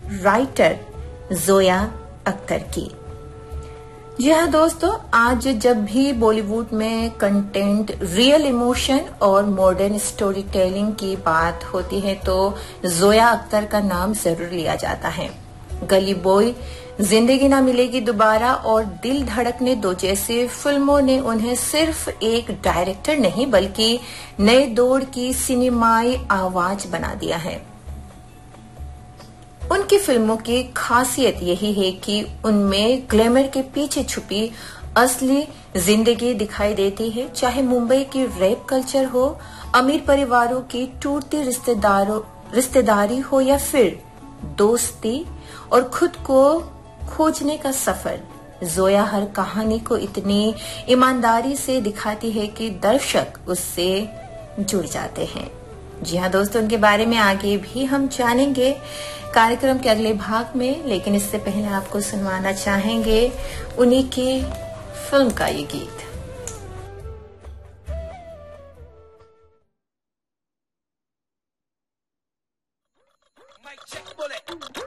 Writer Zoya Akhtar की। जी हाँ दोस्तों, आज जब भी बॉलीवुड में कंटेंट, रियल इमोशन और मॉडर्न स्टोरी टेलिंग की बात होती है तो जोया अख्तर का नाम जरूर लिया जाता है। गली बॉय, जिंदगी ना मिलेगी दोबारा और दिल धड़कने दो जैसी फिल्मों ने उन्हें सिर्फ एक डायरेक्टर नहीं बल्कि नए दौर की सिनेमाई आवाज बना दिया है। उनकी फिल्मों की खासियत यही है कि उनमें ग्लैमर के पीछे छुपी असली जिंदगी दिखाई देती है। चाहे मुंबई की रैप कल्चर हो, अमीर परिवारों की टूटती रिश्तेदारी हो या फिर दोस्ती और खुद को खोजने का सफर, जोया हर कहानी को इतनी ईमानदारी से दिखाती है कि दर्शक उससे जुड़ जाते हैं। जी हाँ दोस्तों, उनके बारे में आगे भी हम जानेंगे कार्यक्रम के अगले भाग में, लेकिन इससे पहले आपको सुनवाना चाहेंगे उन्हीं की फिल्म का ये गीत। Mike check bullet.